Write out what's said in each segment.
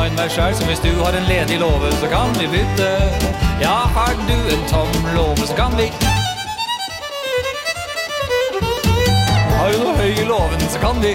enn meg selv, så hvis du har en ledig låve, så kan vi bytte. Ja, har du en tom låve, så kan vi. Har du noe høy i låven, så kan vi.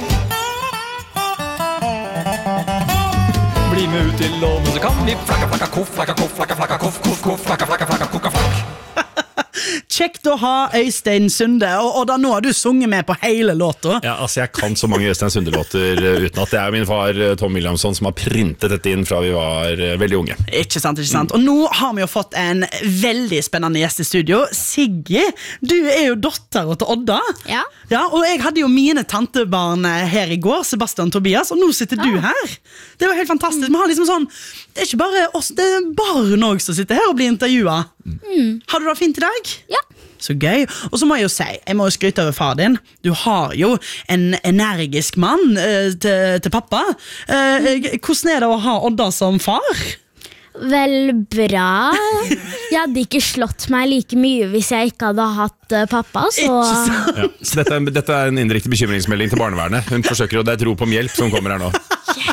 Bli med ut til låven, så kan vi. Flakka, flakka, koff, flakka, koff, flakka, flakka, koff, koff, koff, flakka, flakka, flakka, kokka, flakk. Kjekt å ha Øystein Sunde, og da nå har du sunget med på hele låta. Ja, altså jeg kan så mange Øystein Sunde-låter uten at det min far Tom Williamson som har printet dette inn fra vi var veldig unge. Ikke sant, ikke sant. Og nå har vi jo fått en veldig spennende gjest i studio. Siggy, du jo datteren til Odda. Ja. Ja, og jeg hadde jo mine tantebarn her i går, Sebastian og Tobias, og nå sitter du her. Det var helt fantastisk. Vi har liksom sånn, det ikke bare oss, det barn også som sitter her og blir intervjuet. Har du det fint i dag? Ja. Så gøy. Og så må jeg jo si, jeg må jo skryte over far din. Du har jo en energisk mann til pappa. Hvordan det å ha Odda som far? Vel, bra. Jeg hadde ikke slått meg like mye hvis jeg ikke hadde hatt pappa, så... Ja. Så dette en indirekte bekymringsmelding til barnevernet. Hun forsøker, og det et rop om hjelp som kommer her nå.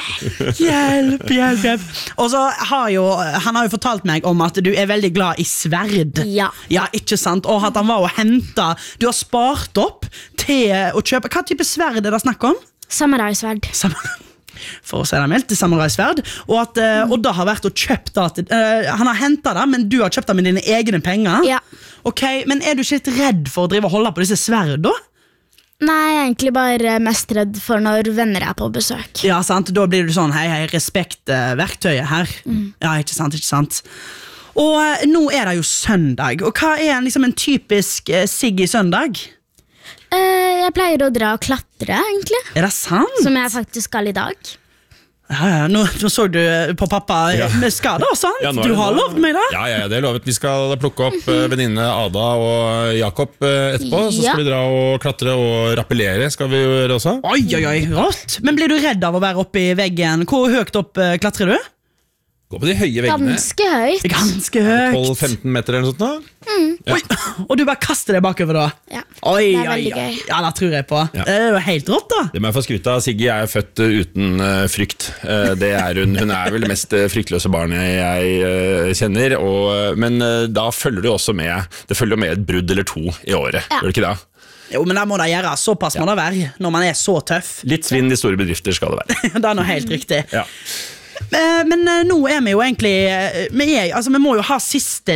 Hjelp. Og så han har jo fortalt meg om at du veldig glad i sverd. Ja. Ja, ikke sant? Og at han var og hentet. Du har spart opp til å kjøpe. Hva type sverd det snakk om? Samuraisverd. For å si det meldt, samuraisverd. Og at Odda har vært og kjøpt det. Han har hentet det, men du har kjøpt det med dine egne penger. Ja. Ok, men du ikke litt redd for å drive og holde på disse sverd da? Nei, jeg egentlig bare mest redd for når venner på besøk. Ja, sant. Da blir du sånn, hei, respekt verktøyet her. Ja, ikke sant. Og nå det jo søndag. Og hva liksom en typisk Siggy søndag? Jeg pleier å dra og klatre, egentlig. Det sant? Som jeg faktisk skal i dag. Ja, nå så du på pappa med skader, sant? Ja, du har lovd meg det? Ja, det lovet. Vi skal plukke opp venninne Ada og Jakob etterpå. Så skal vi dra og klatre og rappellere, skal vi gjøre også. Oi, rått. Men blir du redd av å være oppe i veggen? Hvor høyt opp klatrer du? Gå på de høye veggene. Ganske høyt. 12-15 meter eller noe sånt da. Ja. Og du bare kaster deg bakover da? Ja, oi, det veldig gøy. Ja, det tror jeg på. Ja. Det jo helt rått da. Det må jeg få skryte av. Siggy født uten frykt. Det hun. Hun vel det mest fryktløse barnet jeg kjenner. Men da følger det også med. Det følger med et brudd eller to i året. Gjør det ikke det? Jo, men det må det gjøre. Såpass må det være når man så tøff. Litt svinn i store bedrifter skal det være. Det noe helt riktig. Ja. Men nå vi jo egentlig vi må jo ha siste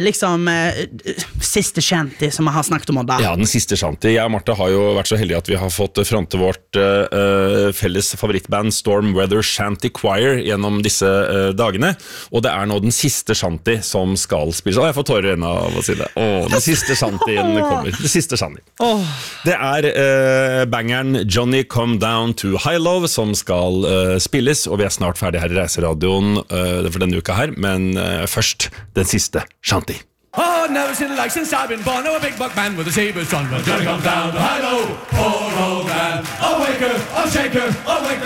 siste shanty som vi har snakket om da. Ja, den siste shanty. Jeg og Marte har jo vært så heldige at vi har fått fronte vårt felles favorittband Storm Weather Shanty Choir gjennom disse dagene, og det nå den siste shanty som skal spilles. Jeg får tårer i øynene av å si det. Den siste shantyen kommer. Det siste shanty. Det bangeren Johnny Come Down to High Love som skal spilles, og vi snart ferdig her i Reiseradioen for denne uka her, men først den siste shanty. Oh, never seen the like since I've been born. Oh, a big buck man with a saber son. Well, Johnny comes down to high-low. Oh, old man, a waker, a shaker, a waker.